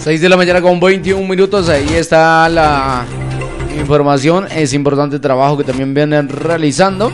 6 de la mañana con 21 minutos, ahí está la información. Es importante trabajo que también vienen realizando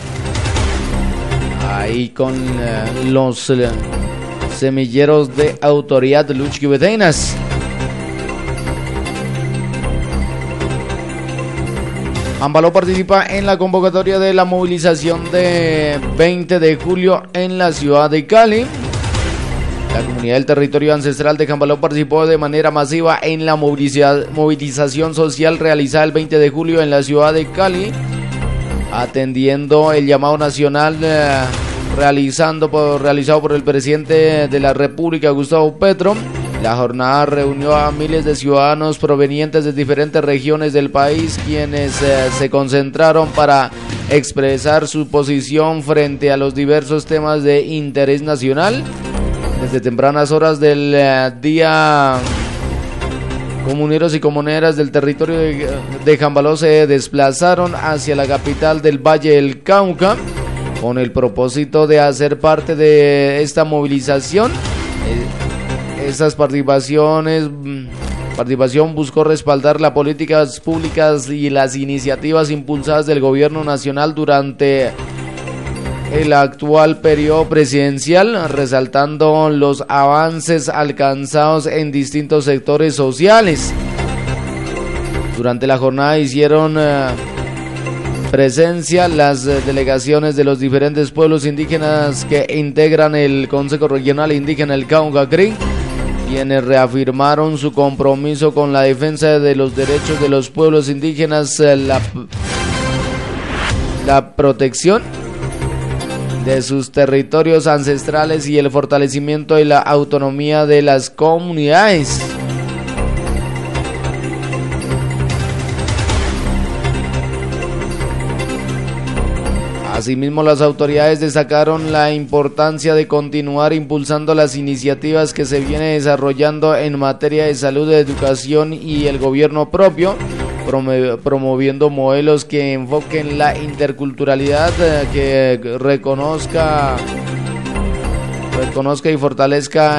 ahí con los semilleros de Autoridad de Luchki Beteinas. Ambaló participa en la convocatoria de la movilización de 20 de julio en la ciudad de Cali. La comunidad del territorio ancestral de Jambaló participó de manera masiva en la movilización social realizada el 20 de julio en la ciudad de Cali, atendiendo el llamado nacional realizado por el presidente de la República, Gustavo Petro. La jornada reunió a miles de ciudadanos provenientes de diferentes regiones del país, quienes se concentraron para expresar su posición frente a los diversos temas de interés nacional. Desde tempranas horas del día, comuneros y comuneras del territorio de Jambaló se desplazaron hacia la capital del Valle del Cauca con el propósito de hacer parte de esta movilización. Estas participación buscó respaldar las políticas públicas y las iniciativas impulsadas del gobierno nacional durante el actual periodo presidencial, resaltando los avances alcanzados en distintos sectores sociales. Durante la jornada hicieron presencia las delegaciones de los diferentes pueblos indígenas que integran el Consejo Regional Indígena del Cauca-Crí, quienes reafirmaron su compromiso con la defensa de los derechos de los pueblos indígenas, la protección de sus territorios ancestrales y el fortalecimiento de la autonomía de las comunidades. Asimismo, las autoridades destacaron la importancia de continuar impulsando las iniciativas que se vienen desarrollando en materia de salud, educación y el gobierno propio, promoviendo modelos que enfoquen la interculturalidad, que reconozca y fortalezca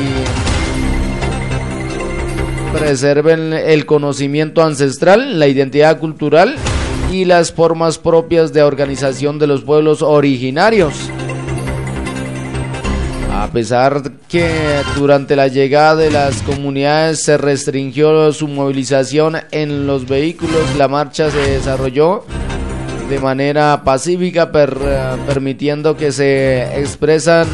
y preserven el conocimiento ancestral, la identidad cultural y las formas propias de organización de los pueblos originarios. A pesar que durante la llegada de las comunidades se restringió su movilización en los vehículos, la marcha se desarrolló de manera pacífica, permitiendo que se expresan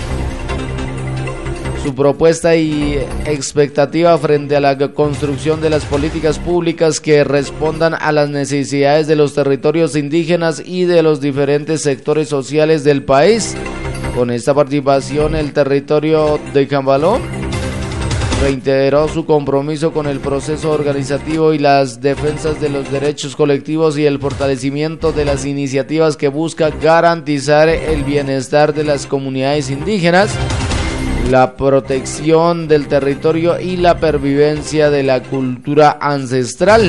su propuesta y expectativa frente a la construcción de las políticas públicas que respondan a las necesidades de los territorios indígenas y de los diferentes sectores sociales del país. Con esta participación, el territorio de Jambaló reiteró su compromiso con el proceso organizativo y las defensas de los derechos colectivos y el fortalecimiento de las iniciativas que buscan garantizar el bienestar de las comunidades indígenas, la protección del territorio y la pervivencia de la cultura ancestral.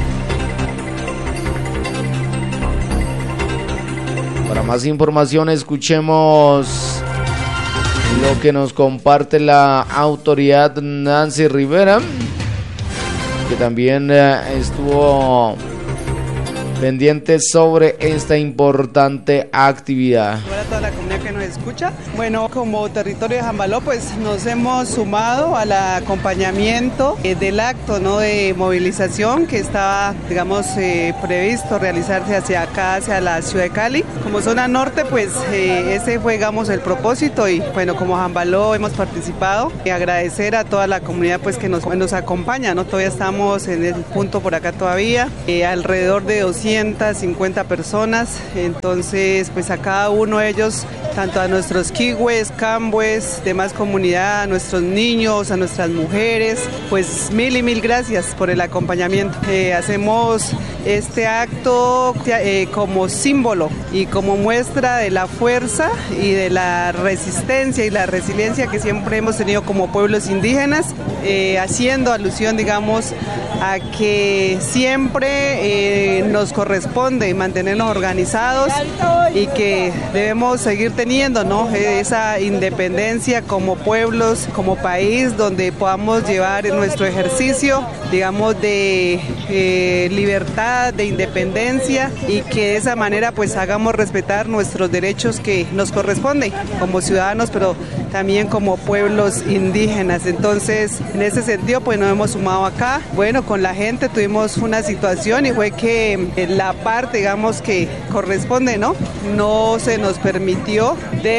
Para más información, escuchemos lo que nos comparte la autoridad Nancy Rivera, que también estuvo pendiente sobre esta importante actividad. Hola a toda la comunidad que nos escucha. Bueno, como territorio de Jambaló, pues nos hemos sumado al acompañamiento del acto, ¿no?, de movilización que estaba, digamos, previsto realizarse hacia acá, hacia la ciudad de Cali. Como zona norte, pues ese fue, digamos, el propósito, y bueno, como Jambaló hemos participado, y agradecer a toda la comunidad pues que nos acompaña, ¿no? Todavía estamos en el punto por acá todavía, alrededor de 250 personas, entonces pues a cada uno de ellos, tanto a nuestros kiwes, cambues, demás comunidad, a nuestros niños, a nuestras mujeres, pues mil y mil gracias por el acompañamiento. Hacemos este acto como símbolo y como muestra de la fuerza y de la resistencia y la resiliencia que siempre hemos tenido como pueblos indígenas, haciendo alusión, digamos, a que siempre nos corresponde mantenernos organizados y que debemos seguir teniendo, ¿no?, esa independencia como pueblos, como país, donde podamos llevar nuestro ejercicio, digamos, de libertad, de independencia, y que de esa manera pues hagamos respetar nuestros derechos que nos corresponden como ciudadanos, pero también como pueblos indígenas. Entonces, en ese sentido, pues nos hemos sumado acá. Bueno, con la gente tuvimos una situación y fue que la parte, digamos, que corresponde, no se nos permitió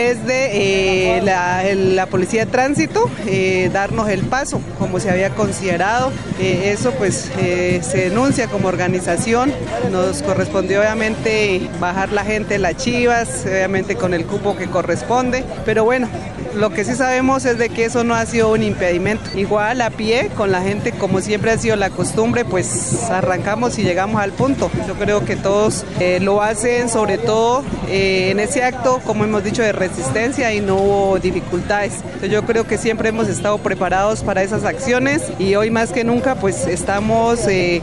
desde la Policía de Tránsito darnos el paso como se había considerado. Eso pues se denuncia como organización. Nos correspondió obviamente bajar la gente, las chivas, obviamente con el cupo que corresponde, pero bueno, lo que sí sabemos es de que eso no ha sido un impedimento. Igual a pie, con la gente, como siempre ha sido la costumbre, pues arrancamos y llegamos al punto. Yo creo que todos lo hacen, sobre todo en ese acto, como hemos dicho, de resistencia, y no hubo dificultades. Entonces yo creo que siempre hemos estado preparados para esas acciones, y hoy más que nunca pues estamos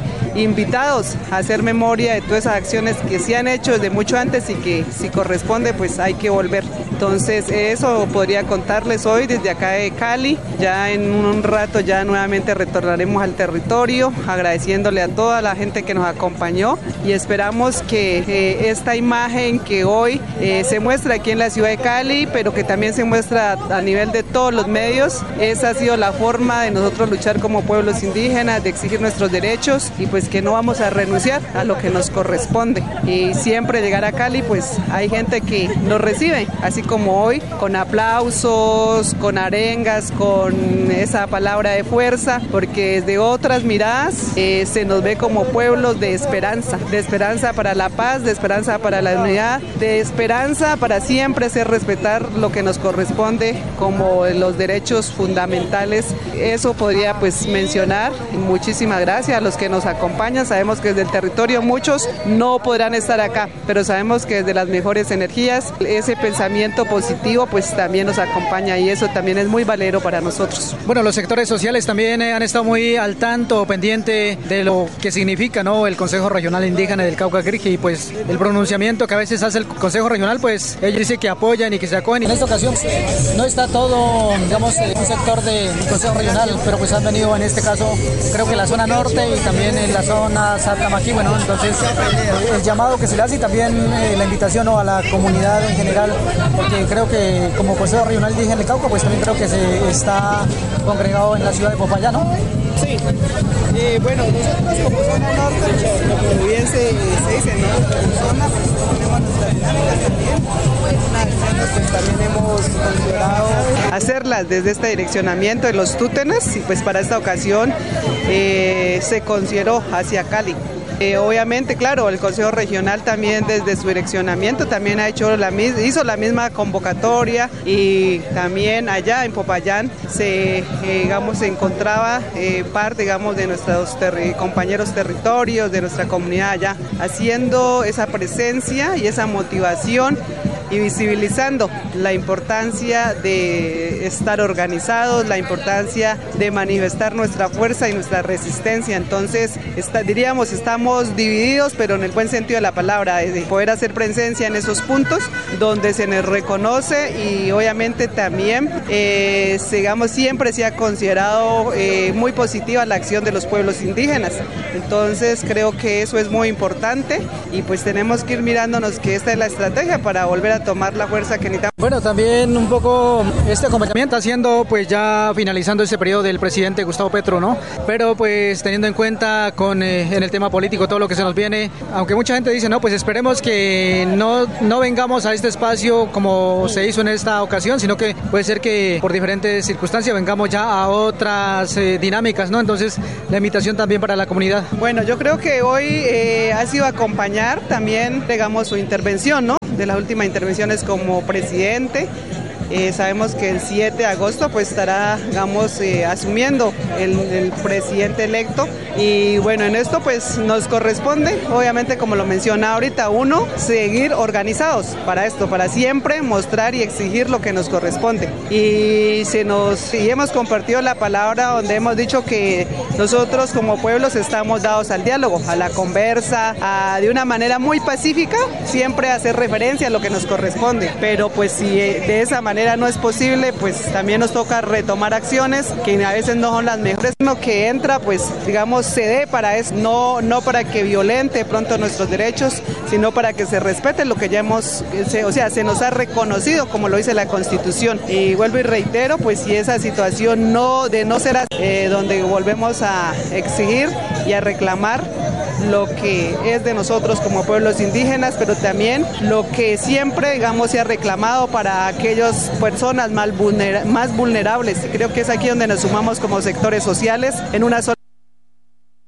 invitados a hacer memoria de todas esas acciones que se han hecho desde mucho antes y que si corresponde pues hay que volver. Entonces eso podría contarles hoy desde acá de Cali. Ya en un rato ya nuevamente retornaremos al territorio, agradeciéndole a toda la gente que nos acompañó, y esperamos que esta imagen que hoy se muestra aquí en la ciudad de Cali, pero que también se muestra a nivel de todos los medios, esa ha sido la forma de nosotros luchar como pueblos indígenas, de exigir nuestros derechos, y pues que no vamos a renunciar a lo que nos corresponde. Y siempre llegar a Cali pues hay gente que nos recibe, así como hoy, con aplausos, con arengas, con esa palabra de fuerza, porque desde otras miradas se nos ve como pueblos de esperanza para la paz, de esperanza para la unidad, de esperanza para siempre hacer respetar lo que nos corresponde como los derechos fundamentales. Eso podría pues mencionar. Muchísimas gracias a los que nos acompañan. Sabemos que desde el territorio muchos no podrán estar acá, pero sabemos que desde las mejores energías ese pensamiento positivo pues también nos acompaña, y eso también es muy valero para nosotros. Bueno, los sectores sociales también han estado muy al tanto, pendiente de lo que significa, ¿no?, el Consejo Regional Indígena del Cauca Grigio, y pues el pronunciamiento que a veces hace el Consejo Regional, pues ellos dicen que apoyan y que se acogen. En esta ocasión no está todo, digamos, un sector del Consejo Regional, pero pues han venido en este caso, creo que en la zona norte y también en la zona Satamaquí, bueno, entonces el llamado que se le hace, y también la invitación, ¿no?, a la comunidad en general, porque creo que como Consejo Regional Indígena del Cauca, pues también creo que se está congregado en la ciudad de Popayán, ¿no? Sí, bueno, nosotros como zona norte, como bien se dice, ¿no?, como zona, pues tenemos nuestra dinámica también, unas acciones pues también hemos considerado hacerlas desde este direccionamiento de los tútenes, y pues para esta ocasión se consideró hacia Cali. Obviamente, claro, el Consejo Regional también desde su direccionamiento también hizo la misma convocatoria, y también allá en Popayán se encontraba parte, digamos, de nuestros compañeros territorios, de nuestra comunidad allá, haciendo esa presencia y esa motivación y visibilizando la importancia de estar organizados, la importancia de manifestar nuestra fuerza y nuestra resistencia. Entonces, diríamos, estamos divididos, pero en el buen sentido de la palabra, de poder hacer presencia en esos puntos donde se nos reconoce, y obviamente también, siempre se ha considerado muy positiva la acción de los pueblos indígenas. Entonces, creo que eso es muy importante, y pues tenemos que ir mirándonos que esta es la estrategia para volver a tomar la fuerza que necesitamos. Bueno, también un poco este acompañamiento haciendo pues ya finalizando ese periodo del presidente Gustavo Petro, ¿no? Pero pues teniendo en cuenta en el tema político todo lo que se nos viene, aunque mucha gente dice, no, pues esperemos que no vengamos a este espacio como se hizo en esta ocasión, sino que puede ser que por diferentes circunstancias vengamos ya a otras dinámicas, ¿no? Entonces la invitación también para la comunidad. Bueno, yo creo que hoy ha sido acompañar también, digamos, su intervención, ¿no?, de las últimas intervenciones como presidente. Sabemos que el 7 de agosto pues estará, digamos, asumiendo el presidente electo, y bueno, en esto pues nos corresponde, obviamente como lo menciona ahorita, uno, seguir organizados para esto, para siempre mostrar y exigir lo que nos corresponde. Y hemos compartido la palabra donde hemos dicho que nosotros como pueblos estamos dados al diálogo, a la conversa, de una manera muy pacífica, siempre hacer referencia a lo que nos corresponde, pero pues si de esa manera no es posible, pues también nos toca retomar acciones que a veces no son las mejores. Lo que entra, pues digamos, se dé para eso, no para que violente pronto nuestros derechos, sino para que se respete lo que ya se nos ha reconocido, como lo dice la Constitución. Y vuelvo y reitero, pues si esa situación no ser así, donde volvemos a exigir y a reclamar lo que es de nosotros como pueblos indígenas, pero también lo que siempre, digamos, se ha reclamado para aquellas personas más vulnerables. Y creo que es aquí donde nos sumamos como sectores sociales en una sola